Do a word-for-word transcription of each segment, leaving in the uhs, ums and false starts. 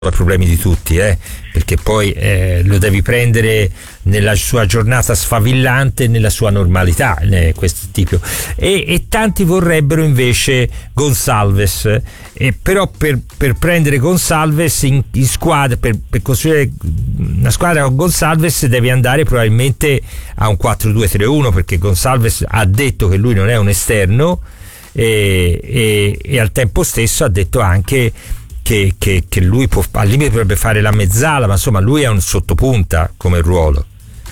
problemi di tutti, eh? Perché poi eh, lo devi prendere nella sua giornata sfavillante, nella sua normalità, eh, questo tipo. E, e tanti vorrebbero invece Gonçalves, e però per, per prendere Gonçalves in, in squadra, per, per costruire una squadra con Gonçalves devi andare probabilmente a un quattro due tre uno, perché Gonçalves ha detto che lui non è un esterno e, e, e al tempo stesso ha detto anche Che, che, che lui può, al limite potrebbe fare la mezzala, ma insomma lui è un sottopunta come ruolo.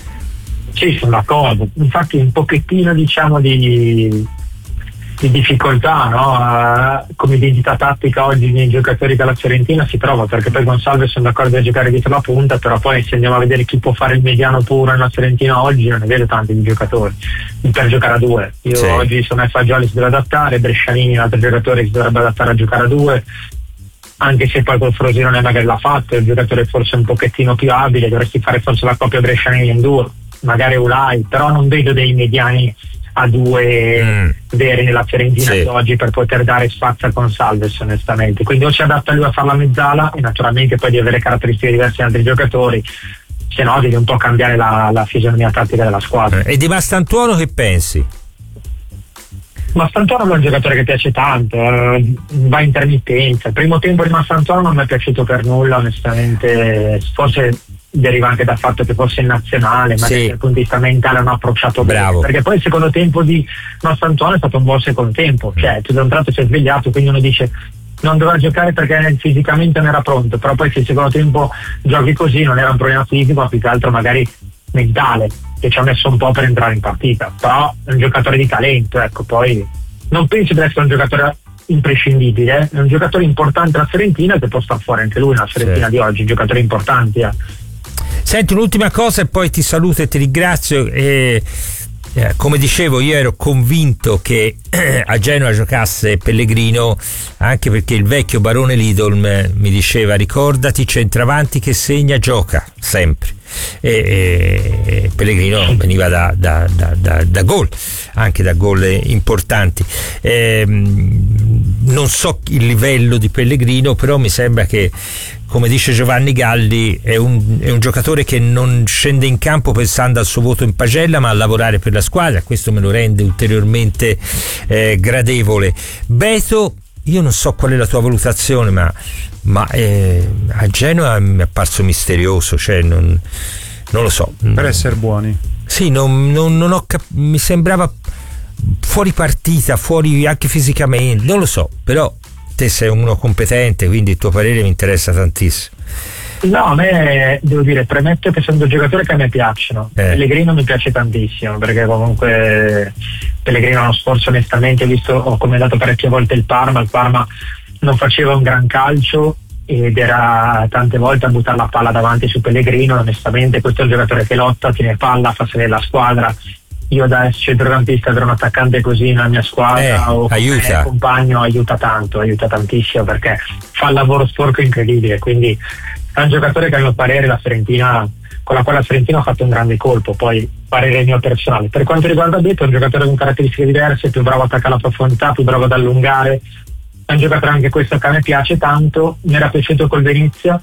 Sì, sono d'accordo. Infatti un pochettino diciamo di, di difficoltà, no? Uh, come identità tattica oggi nei giocatori della Fiorentina si trova, perché poi Gonçalves sono d'accordo a giocare dietro la punta, però poi se andiamo a vedere chi può fare il mediano puro nella Fiorentina oggi non ne vedo tanti di giocatori per giocare a due. Io sì. Oggi sono Fagioli si deve adattare, Brescianini un altro giocatore si dovrebbe adattare a giocare a due, anche se poi col Frosinone magari l'ha fatto, è un giocatore forse un pochettino più abile, dovresti fare forse la coppia Brescianini-Enduro, magari Ulai, però non vedo dei mediani a due mm. veri nella Fiorentina sì. oggi per poter dare spazio a Gonçalves onestamente, quindi o si adatta lui a fare la mezzala e naturalmente poi di avere caratteristiche diverse da altri giocatori, se no devi un po' cambiare la, la fisionomia tattica della squadra. E di Mastantuono che pensi? Mastantuono è un giocatore che piace tanto, eh, va intermittenza. Il primo tempo di Mastantuono non mi è piaciuto per nulla onestamente, forse deriva anche dal fatto che fosse in nazionale, ma sì. dal punto di vista mentale non ha approcciato Bravo. bene, perché poi il secondo tempo di Mastantuono è stato un buon secondo tempo, cioè tu da un tratto si è svegliato, quindi uno dice non doveva giocare perché fisicamente non era pronto, però poi se il secondo tempo giochi così non era un problema fisico, ma più che altro magari mentale, che ci ha messo un po' per entrare in partita, però è un giocatore di talento, ecco, poi non penso di essere un giocatore imprescindibile, è un giocatore importante alla Fiorentina che può star fuori anche lui nella Fiorentina sì. di oggi, giocatori importanti. Eh. Senti, un'ultima cosa e poi ti saluto e ti ringrazio. E, eh, come dicevo, io ero convinto che eh, a Genova giocasse Pellegrino, anche perché il vecchio barone Lidolm mi diceva: ricordati, centravanti che segna gioca sempre. E, e Pellegrino veniva da, da, da, da, da gol, anche da gol importanti. E, non so il livello di Pellegrino, però mi sembra che, come dice Giovanni Galli, è un, è un giocatore che non scende in campo pensando al suo voto in pagella, ma a lavorare per la squadra. Questo me lo rende ulteriormente eh, gradevole. Beto, io non so qual è la tua valutazione, ma, ma eh, a Genova mi è apparso misterioso, cioè non, non lo so. Per essere buoni. Sì, non, non, non ho cap- mi sembrava fuori partita, fuori anche fisicamente, non lo so, però te sei uno competente, quindi il tuo parere mi interessa tantissimo. No, a me devo dire, premetto che sono due giocatori che a me piacciono. eh. Pellegrino mi piace tantissimo, perché comunque Pellegrino l'anno scorso onestamente ho visto, ho commentato parecchie volte il Parma, il Parma non faceva un gran calcio ed era tante volte a buttare la palla davanti su Pellegrino. Onestamente questo è un giocatore che lotta, tiene palla, fa salire la squadra. Io da centrocampista avere un attaccante così nella mia squadra eh, o come compagno aiuta tanto, aiuta tantissimo, perché fa il lavoro sporco incredibile, quindi è un giocatore che a mio parere la Fiorentina, con la quale la Fiorentina ha fatto un grande colpo, poi parere mio personale. Per quanto riguarda Beto, è un giocatore con caratteristiche diverse, più bravo a attaccare la profondità, più bravo ad allungare, è un giocatore anche questo che a me piace tanto, mi era piaciuto col Venezia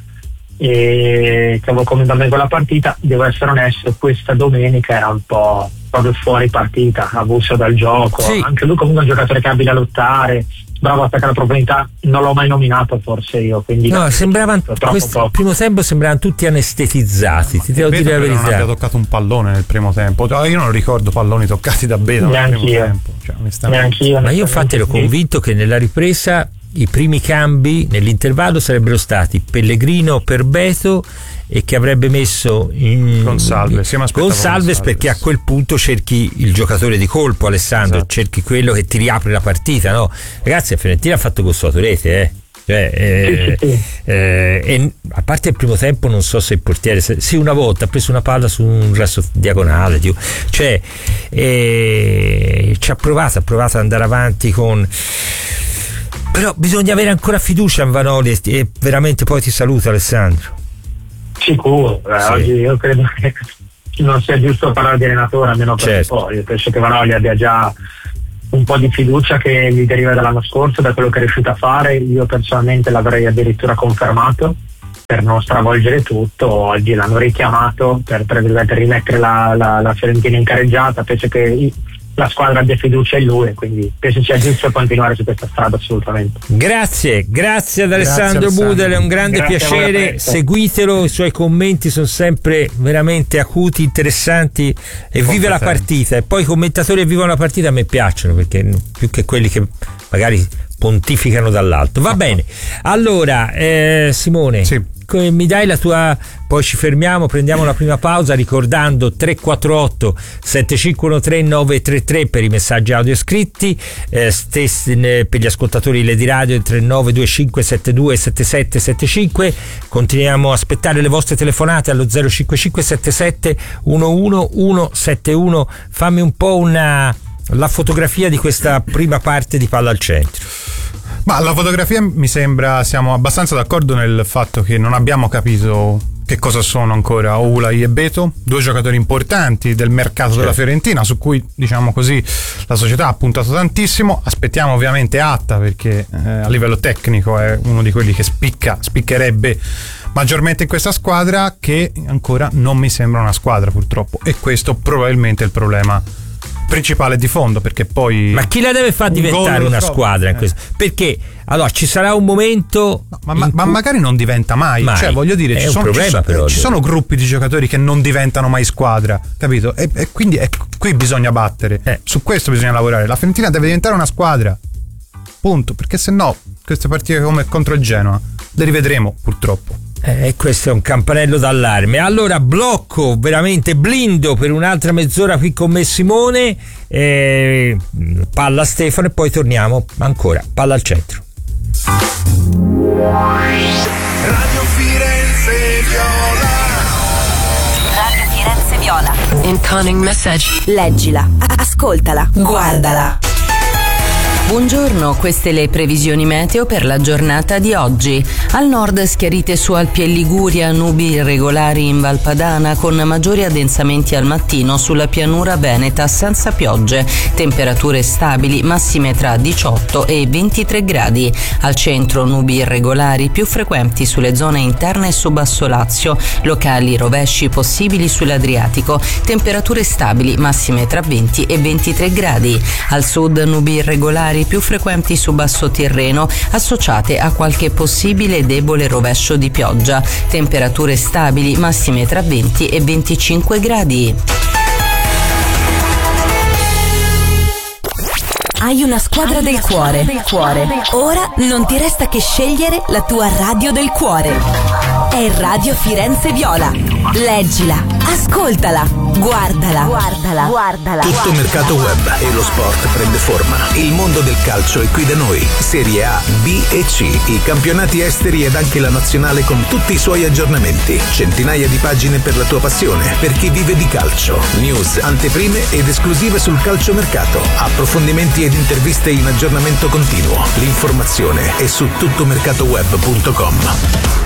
e che avevo commentato con la partita. Devo essere onesto, questa domenica era un po' proprio fuori partita, abuso dal gioco, sì. Anche lui comunque è un giocatore che è abile a lottare, bravo a attaccare la profondità, non l'ho mai nominato forse io, quindi no, sembravano questo primo tempo sembravano tutti anestetizzati, ti devo dire la verità. Non abbia toccato un pallone nel primo tempo, io non ricordo palloni toccati da Beto nel primo tempo, cioè, onestamente. Ma io infatti ero convinto che nella ripresa i primi cambi nell'intervallo sarebbero stati Pellegrino per Beto e che avrebbe messo in Gonçalves, Gonçalves, perché a quel punto cerchi il giocatore di colpo, Alessandro, esatto. Cerchi quello che ti riapre la partita, no? Ragazzi, la Fiorentina ha fatto costruito rete, eh Cioè, eh, sì, sì, sì. Eh, e a parte il primo tempo non so se il portiere se, sì una volta ha preso una palla su un resto diagonale, tipo, cioè eh, ci ha provato ha provato ad andare avanti con, però bisogna avere ancora fiducia in Vanoli e, e veramente poi ti saluto, Alessandro. Sicuro, eh, sì. Oggi io credo che non sia giusto parlare di allenatore, almeno per certo. Poi io penso che Vanoli abbia già un po' di fiducia che gli deriva dall'anno scorso, da quello che è riuscito a fare. Io personalmente l'avrei addirittura confermato, per non stravolgere tutto, oggi l'hanno richiamato per, per rimettere la, la, la Fiorentina in carreggiata. Penso che la squadra abbia fiducia in lui, quindi penso sia giusto continuare su questa strada assolutamente. Grazie, grazie ad Alessandro, grazie Alessandro Budel, è un grande grazie piacere, seguitelo, i suoi commenti sono sempre veramente acuti, interessanti e vive la partita, e poi i commentatori che vivono la partita a me piacciono, perché più che quelli che magari pontificano dall'alto. Va bene, allora eh, Simone, sì. Mi dai la tua, poi ci fermiamo, prendiamo la prima pausa ricordando tre quattro otto sette cinque uno tre nove tre tre per i messaggi audio scritti, eh, stessi, eh, per gli ascoltatori Lady Radio tre nove due cinque sette due sette sette sette cinque. Continuiamo a aspettare le vostre telefonate allo zero cinque cinque sette sette uno uno uno sette uno. Fammi un po' una la fotografia di questa prima parte di Palla al Centro. Ma la fotografia mi sembra, siamo abbastanza d'accordo nel fatto che non abbiamo capito che cosa sono ancora Oulay e Beto, due giocatori importanti del mercato certo. della Fiorentina, su cui, diciamo così, la società ha puntato tantissimo. Aspettiamo ovviamente Atta, perché eh, a livello tecnico è uno di quelli che spicca, spiccherebbe maggiormente in questa squadra, che ancora non mi sembra una squadra purtroppo, e questo probabilmente è il problema principale di fondo, perché poi ma chi la deve far diventare una squadra in eh. questo? Perché allora ci sarà un momento no, ma, ma, ma magari non diventa mai, mai. Cioè voglio dire, ci sono, problema, ci, però, ci sono gruppi di giocatori che non diventano mai squadra, capito? E, e quindi è, qui bisogna battere, eh. su questo bisogna lavorare. La Fiorentina deve diventare una squadra, punto, perché se no queste partite come contro il Genoa le rivedremo purtroppo. E eh, questo è un campanello d'allarme. Allora blocco, veramente blindo per un'altra mezz'ora qui con me Simone, eh, palla a Stefano e poi torniamo ancora. Palla al centro. Radio Firenze Viola. Radio Firenze Viola. Incoming message. Leggila, ascoltala, guardala. Buongiorno, queste le previsioni meteo per la giornata di oggi. Al nord schiarite su Alpi e Liguria, nubi irregolari in Valpadana con maggiori addensamenti al mattino sulla pianura veneta senza piogge. Temperature stabili, massime tra diciotto e ventitré gradi. Al centro nubi irregolari più frequenti sulle zone interne e su Basso Lazio. Locali rovesci possibili sull'Adriatico. Temperature stabili, massime tra venti e ventitré gradi. Al sud nubi irregolari più frequenti su Basso Tirreno, associate a qualche possibile debole rovescio di pioggia. Temperature stabili, massime tra venti e venticinque gradi. Hai una squadra del cuore. del cuore. Ora non ti resta che scegliere la tua radio del cuore. È Radio Firenze Viola. Leggila, ascoltala, guardala, guardala, guardala. Tutto mercato web e lo sport prende forma. Il mondo del calcio è qui da noi. Serie A, B e C, i campionati esteri ed anche la nazionale con tutti i suoi aggiornamenti. Centinaia di pagine per la tua passione, per chi vive di calcio. News, anteprime ed esclusive sul calciomercato. Approfondimenti ed interviste in aggiornamento continuo. L'informazione è su tuttomercatoweb punto com.